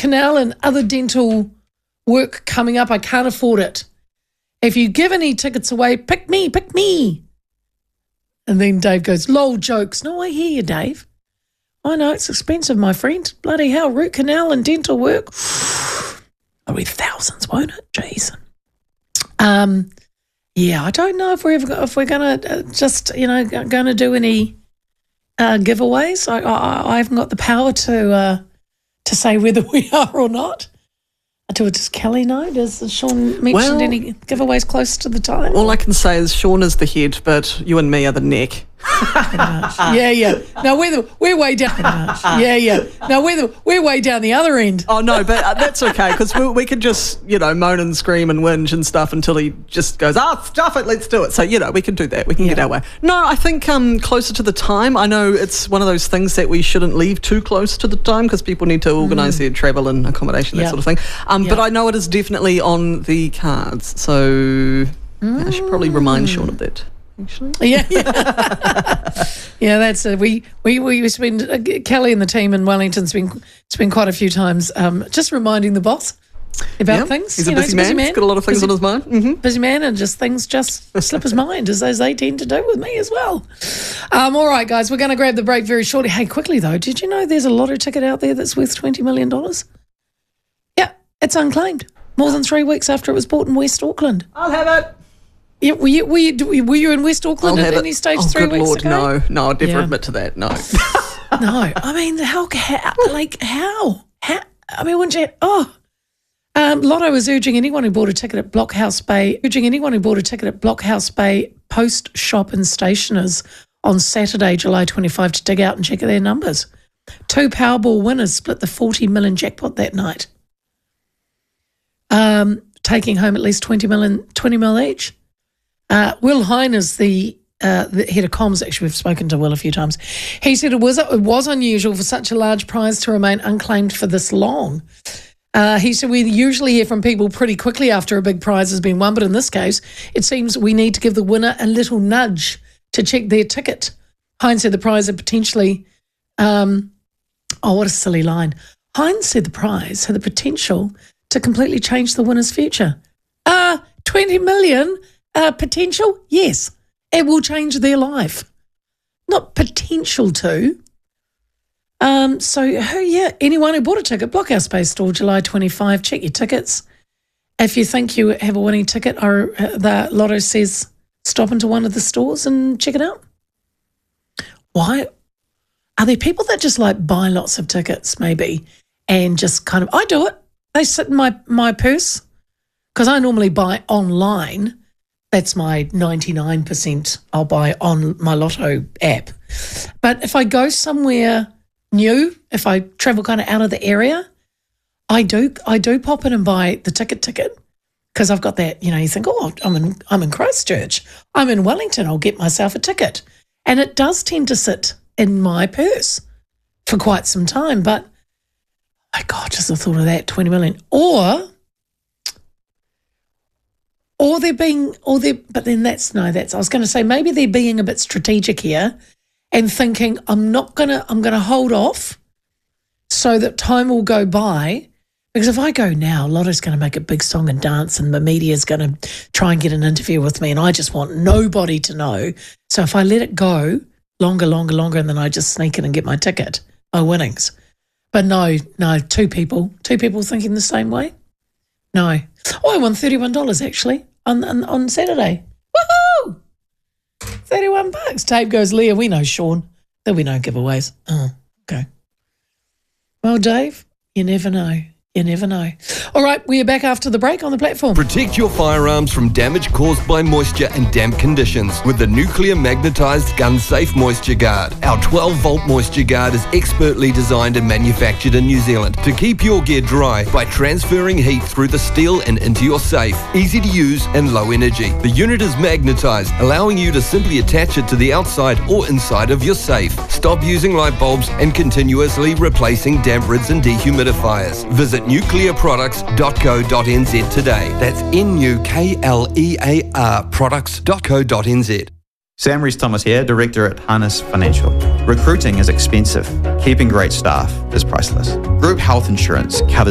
canal and other dental work coming up. I can't afford it. If you give any tickets away, pick me, pick me. And then Dave goes, lol, jokes. No, I hear you, Dave. I know it's expensive, my friend. Bloody hell, root canal and dental work. It'll be thousands, won't it? Jeez. Yeah, I don't know if we're going to going to do any giveaways. I haven't got the power to say whether we are or not. Does Kelly know? Does Sean mention any giveaways close to the time? All I can say is Sean is the head, but you and me are the neck. Yeah. No, we're way down. Yeah. No, we're way down the other end. Oh no, but that's okay because we could just moan and scream and whinge and stuff until he just goes, stuff it, let's do it. So we can do that. We can get our way. No, I think closer to the time. I know it's one of those things that we shouldn't leave too close to the time because people need to organise their travel and accommodation, that sort of thing. But I know it is definitely on the cards. So I should probably remind Sean of that. Actually. Yeah. That's it. We spend Kelly and the team in Wellington spend quite a few times just reminding the boss about things. He's a busy man. He's got a lot of things on his mind. Mm-hmm. Busy man, and things just slip his mind, as they tend to do with me as well. All right, guys, we're going to grab the break very shortly. Hey, quickly though, did you know there's a lotto ticket out there that's worth $20 million? Yeah, it's unclaimed. More than 3 weeks after it was bought in West Auckland. I'll have it. Yeah, were you in West Auckland at any stage 3 weeks Lord, ago? No, I'd never admit to that. No, no. I mean, how? I mean, wouldn't you? Lotto is urging anyone who bought a ticket at Blockhouse Bay Post Shop and Stationers on Saturday, July 25, to dig out and check their numbers. 2 Powerball winners split the 40 million jackpot that night, taking home at least 20 mil each. Will Hine is the head of comms. Actually, we've spoken to Will a few times. He said it was unusual for such a large prize to remain unclaimed for this long. He said we usually hear from people pretty quickly after a big prize has been won, but in this case, it seems we need to give the winner a little nudge to check their ticket. Hine said the prize had potentially... what a silly line. Hine said the prize had the potential to completely change the winner's future. 20 million... potential? Yes. It will change their life. Not potential to. Anyone who bought a ticket, Blockhouse Bay store, July 25, check your tickets. If you think you have a winning ticket, or the lotto says stop into one of the stores and check it out. Why? Are there people that just buy lots of tickets maybe and just kind of, I do it. They sit in my purse because I normally buy online. That's my 99%. I'll buy on my Lotto app. But if I go somewhere new, if I travel kind of out of the area, I do pop in and buy the ticket because I've got that. You think, I'm in Christchurch, I'm in Wellington, I'll get myself a ticket, and it does tend to sit in my purse for quite some time. But my God, just the thought of that 20 million, but I was going to say maybe they're being a bit strategic here and thinking I'm going to hold off so that time will go by, because if I go now, Lotto's going to make a big song and dance and the media's going to try and get an interview with me, and I just want nobody to know. So if I let it go longer, and then I just sneak in and get my ticket, my winnings. But no, two people thinking the same way? No. I won $31 actually. On Saturday. Woohoo! $31. Dave goes, Leah, we know Sean. There'll be no giveaways. Oh, okay. Well, Dave, you never know. You never know. All right, we are back after the break on the platform. Protect your firearms from damage caused by moisture and damp conditions with the Nuclear Magnetized Gun Safe Moisture Guard. Our 12-volt moisture guard is expertly designed and manufactured in New Zealand to keep your gear dry by transferring heat through the steel and into your safe. Easy to use and low energy. The unit is magnetized, allowing you to simply attach it to the outside or inside of your safe. Stop using light bulbs and continuously replacing damp rids and dehumidifiers. Visit nuclearproducts.co.nz today. That's NUKLEAR products.co.nz. Sam Rees-Thomas here, Director at Harness Financial. Recruiting is expensive. Keeping great staff is priceless. Group health insurance covers